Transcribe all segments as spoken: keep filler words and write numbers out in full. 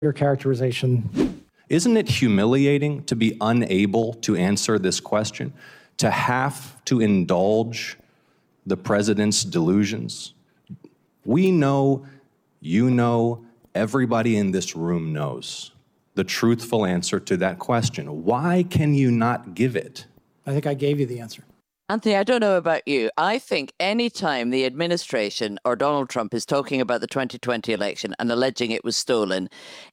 your characterization. Isn't it humiliating to be unable to answer this question, to have to indulge the president's delusions? We know, you know, everybody in this room knows the truthful answer to that question. Why can you not give it? I think I gave you the answer. Anthony, I don't know about you. I think any time the administration or Donald Trump is talking about the twenty twenty election and alleging it was stolen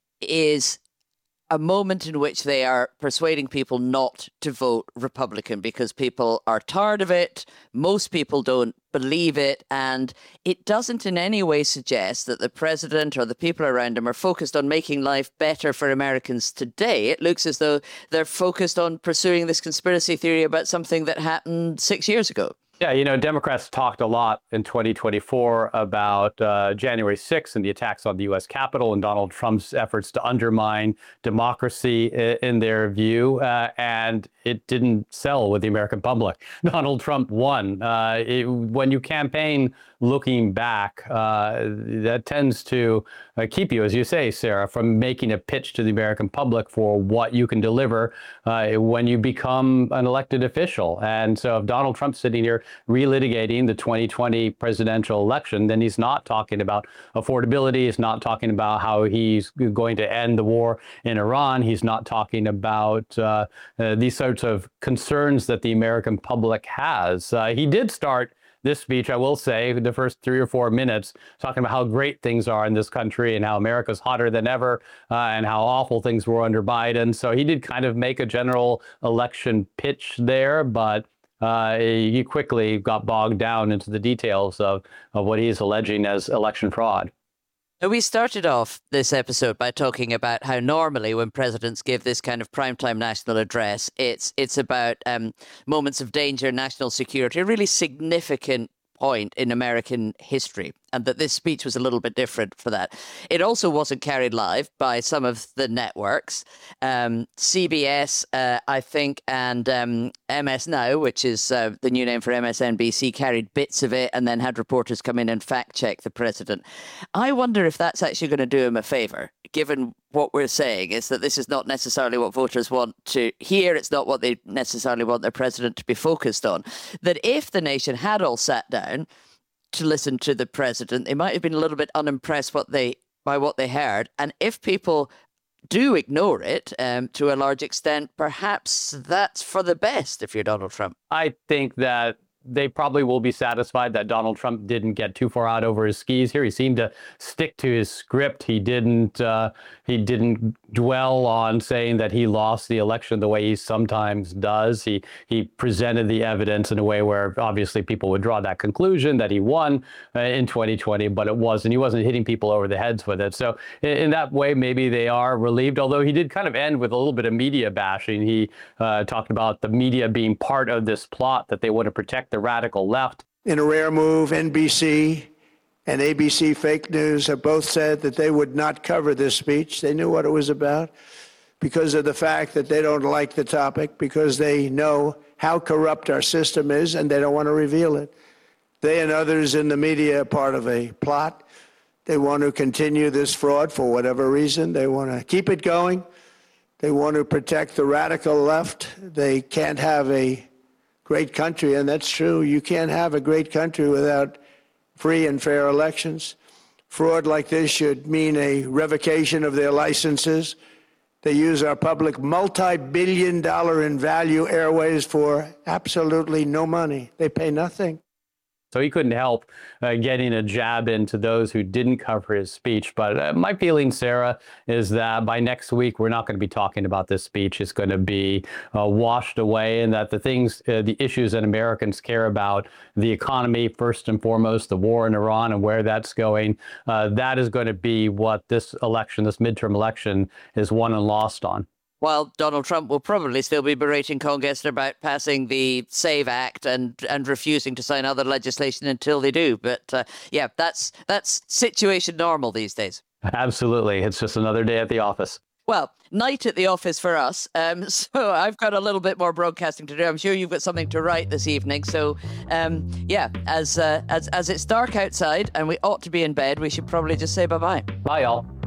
is a moment in which they are persuading people not to vote Republican because people are tired of it. Most people don't believe it. And it doesn't in any way suggest that the president or the people around him are focused on making life better for Americans today. It looks as though they're focused on pursuing this conspiracy theory about something that happened six years ago. Yeah, you know, Democrats talked a lot in twenty twenty-four about uh, January sixth and the attacks on the U S Capitol and Donald Trump's efforts to undermine democracy in their view, uh, and it didn't sell with the American public. Donald Trump won. Uh, it, when you campaign looking back, uh, that tends to uh, keep you, as you say, Sarah, from making a pitch to the American public for what you can deliver uh, when you become an elected official. And so if Donald Trump's sitting here relitigating the twenty twenty presidential election, then he's not talking about affordability. He's not talking about how he's going to end the war in Iran. He's not talking about uh, uh, these sorts of concerns that the American public has. Uh, he did start this speech, I will say, the first three or four minutes, talking about how great things are in this country and how America's hotter than ever uh, and how awful things were under Biden. So he did kind of make a general election pitch there, but uh, he quickly got bogged down into the details of, of what he's alleging as election fraud. Now, we started off this episode by talking about how normally when presidents give this kind of primetime national address, it's it's about um, moments of danger, national security, a really significant point in American history, and that this speech was a little bit different for that. It also wasn't carried live by some of the networks. Um, C B S, uh, I think, and um, M S Now, which is uh, the new name for M S N B C, carried bits of it and then had reporters come in and fact-check the president. I wonder if that's actually going to do him a favor, given what we're saying is that this is not necessarily what voters want to hear. It's not what they necessarily want their president to be focused on. That if the nation had all sat down to listen to the president, they might have been a little bit unimpressed what they by what they heard. And if people do ignore it um, to a large extent, perhaps that's for the best if you're Donald Trump. I think that they probably will be satisfied that Donald Trump didn't get too far out over his skis here. He seemed to stick to his script. He didn't uh, he didn't dwell on saying that he lost the election the way he sometimes does. He he presented the evidence in a way where obviously people would draw that conclusion that he won uh, in twenty twenty, but it wasn't. He wasn't hitting people over the heads with it. So in, in that way, maybe they are relieved, although he did kind of end with a little bit of media bashing. He uh, talked about the media being part of this plot, that they want to protect the radical left. In a rare move, N B C and A B C Fake News have both said that they would not cover this speech. They knew what it was about because of the fact that they don't like the topic, because they know how corrupt our system is and they don't want to reveal it. They and others in the media are part of a plot. They want to continue this fraud for whatever reason. They want to keep it going. They want to protect the radical left. They can't have a great country, and that's true. You can't have a great country without free and fair elections. Fraud like this should mean a revocation of their licenses. They use our public multi-billion dollar in value airways for absolutely no money. They pay nothing. So he couldn't help uh, getting a jab into those who didn't cover his speech. But uh, my feeling, Sarah, is that by next week, we're not going to be talking about this speech. It's going to be uh, washed away, and that the things, uh, the issues that Americans care about, the economy, first and foremost, the war in Iran and where that's going, uh, that is going to be what this election, this midterm election, is won and lost on. While Donald Trump will probably still be berating Congress about passing the SAVE Act and and refusing to sign other legislation until they do. But uh, yeah, that's that's situation normal these days. Absolutely. It's just another day at the office. Well, night at the office for us. Um, so I've got a little bit more broadcasting to do. I'm sure you've got something to write this evening. So um, yeah, as uh, as as it's dark outside and we ought to be in bed, we should probably just say bye-bye. Bye, y'all.